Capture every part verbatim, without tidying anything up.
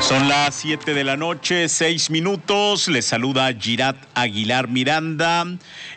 Son las siete de la noche, seis minutos. Les saluda Girat Aguilar Miranda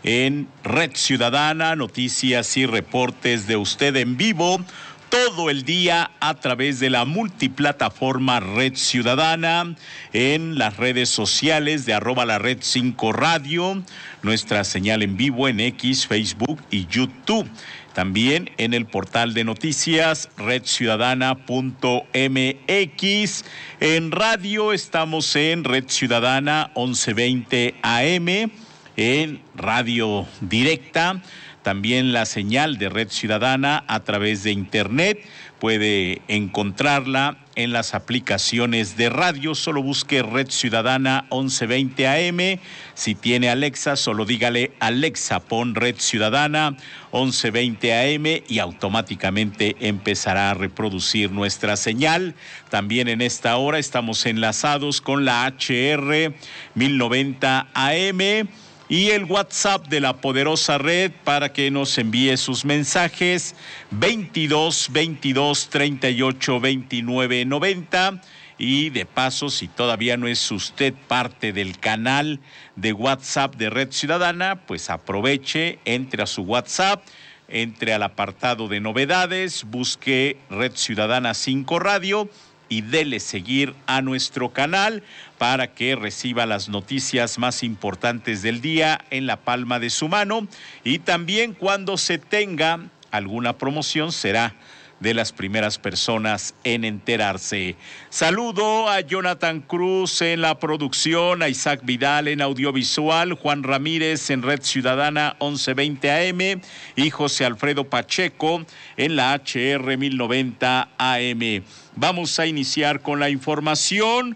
en Red Ciudadana, noticias y reportes de usted en vivo todo el día a través de la multiplataforma Red Ciudadana, en las redes sociales de arroba la red cinco radio, nuestra señal en vivo en X, Facebook y YouTube. También en el portal de noticias red ciudadana punto m x. En radio estamos en Red Ciudadana once veinte A M, en radio directa. También la señal de Red Ciudadana a través de internet. Puede encontrarla en las aplicaciones de radio. Solo busque Red Ciudadana once veinte A M. Si tiene Alexa, solo dígale: Alexa, pon Red Ciudadana once veinte A M y automáticamente empezará a reproducir nuestra señal. También en esta hora estamos enlazados con la H R mil noventa A M. Y el WhatsApp de la poderosa red para que nos envíe sus mensajes: veintidós, veintidós, treinta y ocho, veintinueve, noventa. Y de paso, si todavía no es usted parte del canal de WhatsApp de Red Ciudadana, pues aproveche, entre a su WhatsApp, entre al apartado de novedades, busque Red Ciudadana cinco Radio y dele seguir a nuestro canal para que reciba las noticias más importantes del día en la palma de su mano. Y también cuando se tenga alguna promoción será de las primeras personas en enterarse. Saludo a Jonathan Cruz en la producción, a Isaac Vidal en audiovisual, Juan Ramírez en Red Ciudadana once veinte A M y José Alfredo Pacheco en la H R mil noventa A M. Vamos a iniciar con la información.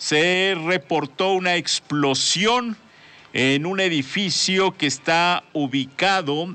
Se reportó una explosión en un edificio que está ubicado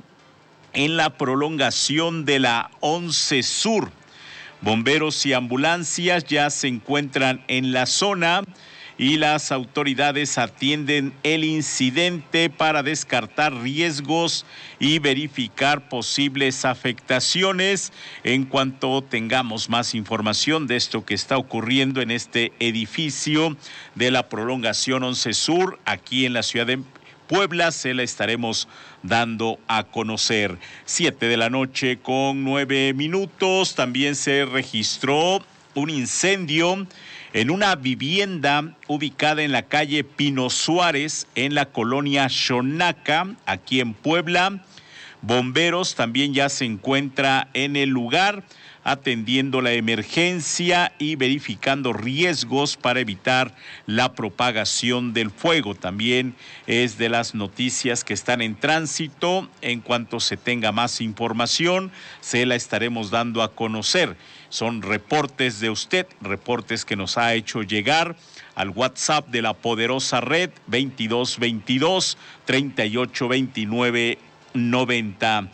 en la prolongación de la once Sur. Bomberos y ambulancias ya se encuentran en la zona y las autoridades atienden el incidente para descartar riesgos y verificar posibles afectaciones. En cuanto tengamos más información de esto que está ocurriendo en este edificio de la prolongación once Sur, aquí en la ciudad de Puebla, se la estaremos dando a conocer. Siete de la noche con nueve minutos. También se registró un incendio en una vivienda ubicada en la calle Pino Suárez, en la colonia Xonaca, aquí en Puebla. Bomberos también ya se encuentra en el lugar, atendiendo la emergencia y verificando riesgos para evitar la propagación del fuego. También es de las noticias que están en tránsito. En cuanto se tenga más información, se la estaremos dando a conocer. Son reportes de usted, reportes que nos ha hecho llegar al WhatsApp de la poderosa red veintidós, veintidós, treinta y ocho, veintinueve, noventa.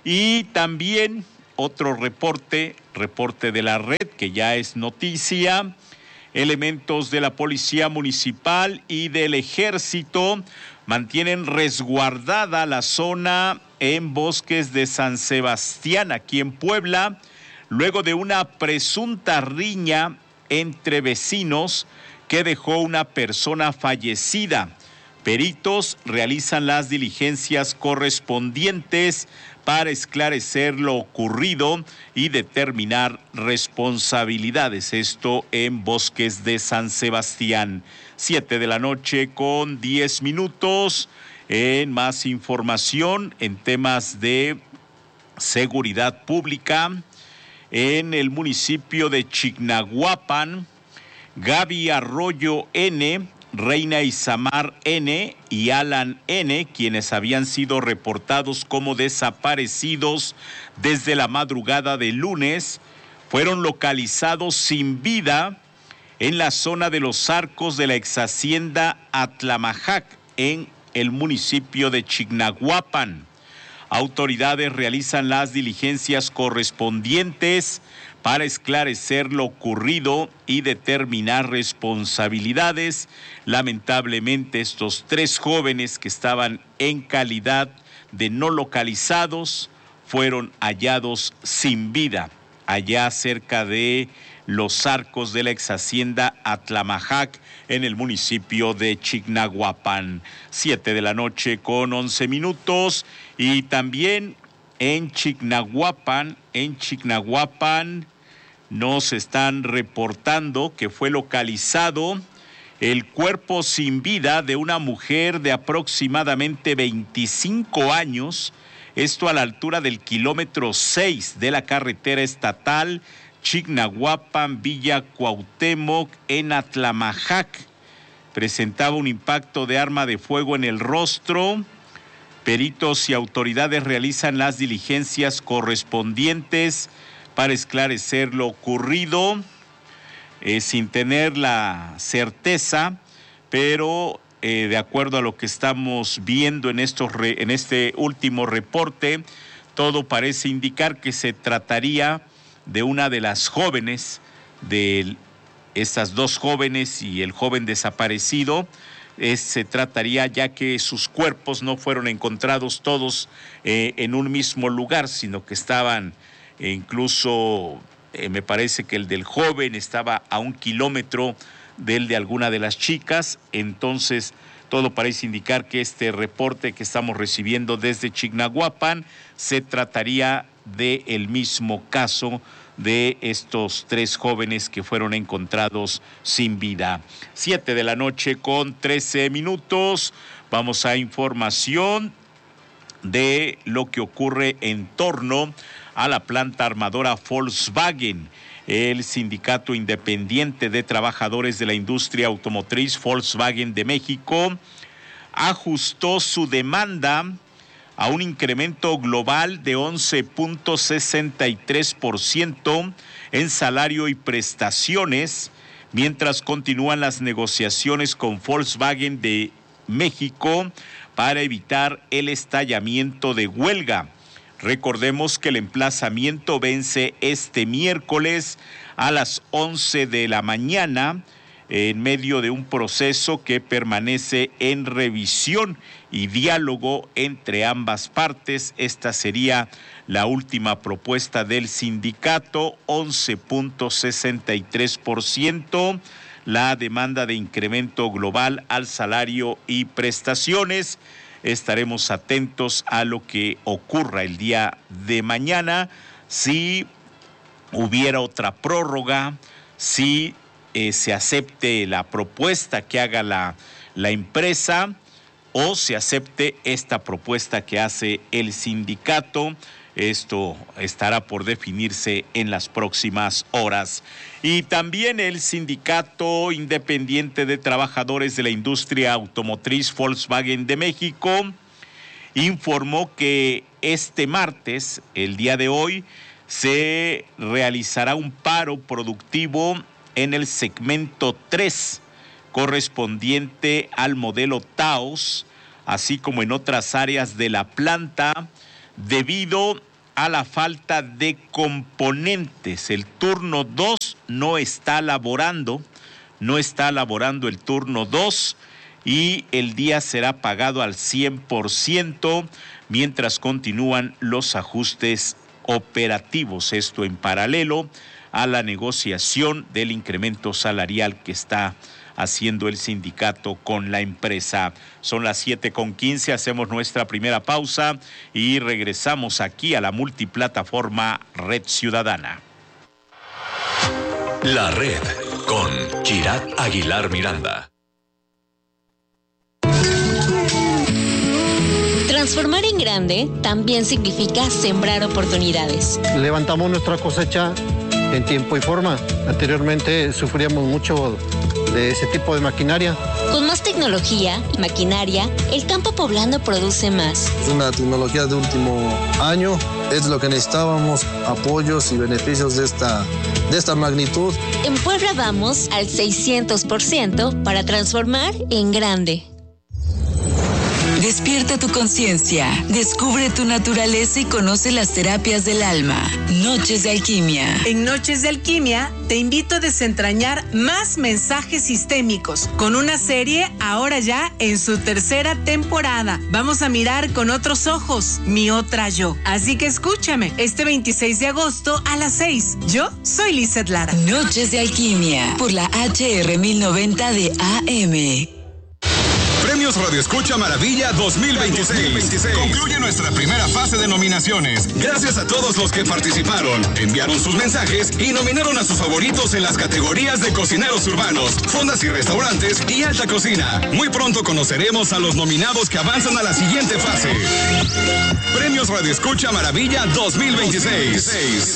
Y también otro reporte, reporte de la red que ya es noticia. Elementos de la Policía Municipal y del Ejército mantienen resguardada la zona en Bosques de San Sebastián, aquí en Puebla, luego de una presunta riña entre vecinos que dejó una persona fallecida. Peritos realizan las diligencias correspondientes para esclarecer lo ocurrido y determinar responsabilidades. Esto en Bosques de San Sebastián. Siete de la noche con diez minutos. En más información en temas de seguridad pública, en el municipio de Chignahuapan, Gaby Arroyo N., Reina Isamar N. y Alan N., quienes habían sido reportados como desaparecidos desde la madrugada del lunes, fueron localizados sin vida en la zona de los arcos de la exhacienda Atlamajac, en el municipio de Chignahuapan. Autoridades realizan las diligencias correspondientes para esclarecer lo ocurrido y determinar responsabilidades. Lamentablemente, estos tres jóvenes que estaban en calidad de no localizados fueron hallados sin vida allá cerca de los arcos de la ex hacienda Atlamajac en el municipio de Chignahuapan. Siete de la noche con once minutos. Y también en Chignahuapan, en Chignahuapan nos están reportando que fue localizado el cuerpo sin vida de una mujer de aproximadamente veinticinco años, esto a la altura del kilómetro seis de la carretera estatal Chignahuapan, Villa Cuauhtémoc, en Atlamajac. Presentaba un impacto de arma de fuego en el rostro. Peritos y autoridades realizan las diligencias correspondientes para esclarecer lo ocurrido. Eh, sin tener la certeza, pero eh, de acuerdo a lo que estamos viendo en, estos re, en este último reporte, todo parece indicar que se trataría de una de las jóvenes, de estas dos jóvenes y el joven desaparecido. Eh, se trataría, ya que sus cuerpos no fueron encontrados todos eh, en un mismo lugar, sino que estaban eh, incluso... Eh, me parece que el del joven estaba a un kilómetro del de alguna de las chicas. Entonces todo parece indicar que este reporte que estamos recibiendo desde Chignahuapan se trataría del mismo caso de estos tres jóvenes que fueron encontrados sin vida. Siete de la noche con trece minutos. Vamos a información de lo que ocurre en torno a la planta armadora Volkswagen. El Sindicato Independiente de Trabajadores de la Industria Automotriz Volkswagen de México ajustó su demanda a un incremento global de once punto sesenta y tres por ciento en salario y prestaciones, mientras continúan las negociaciones con Volkswagen de México para evitar el estallamiento de huelga. Recordemos que el emplazamiento vence este miércoles a las once de la mañana en medio de un proceso que permanece en revisión y diálogo entre ambas partes. Esta sería la última propuesta del sindicato, once punto sesenta y tres por ciento, la demanda de incremento global al salario y prestaciones. Estaremos atentos a lo que ocurra el día de mañana, si hubiera otra prórroga, si eh, se acepte la propuesta que haga la, la empresa o se acepte esta propuesta que hace el sindicato. Esto estará por definirse en las próximas horas. Y también el Sindicato Independiente de Trabajadores de la Industria Automotriz Volkswagen de México informó que este martes, el día de hoy, se realizará un paro productivo en el segmento tres, correspondiente al modelo Taos, así como en otras áreas de la planta, debido a la falta de componentes. El turno dos no está laborando, no está laborando el turno dos y el día será pagado al cien por ciento mientras continúan los ajustes operativos. Esto en paralelo a la negociación del incremento salarial que está haciendo el sindicato con la empresa. Son las siete con quince, hacemos nuestra primera pausa y regresamos aquí a la multiplataforma Red Ciudadana. La Red con Girat Aguilar Miranda. Transformar en grande también significa sembrar oportunidades. Levantamos nuestra cosecha en tiempo y forma. Anteriormente sufríamos mucho de ese tipo de maquinaria. Con más tecnología y maquinaria, el campo poblano produce más. Es una tecnología de último año, es lo que necesitábamos, apoyos y beneficios de esta, de esta magnitud. En Puebla vamos al seiscientos por ciento para transformar en grande. Despierta tu conciencia, descubre tu naturaleza y conoce las terapias del alma. Noches de Alquimia. En Noches de Alquimia te invito a desentrañar más mensajes sistémicos con una serie ahora ya en su tercera temporada. Vamos a mirar con otros ojos mi otra yo. Así que escúchame este veintiséis de agosto a las seis. Yo soy Lizeth Lara. Noches de Alquimia por la H R mil noventa de A M. Premios Radio Escucha Maravilla dos mil veintiséis. Concluye nuestra primera fase de nominaciones. Gracias a todos los que participaron, enviaron sus mensajes y nominaron a sus favoritos en las categorías de cocineros urbanos, fondas y restaurantes y alta cocina. Muy pronto conoceremos a los nominados que avanzan a la siguiente fase. Premios Radio Escucha Maravilla dos mil veintiséis.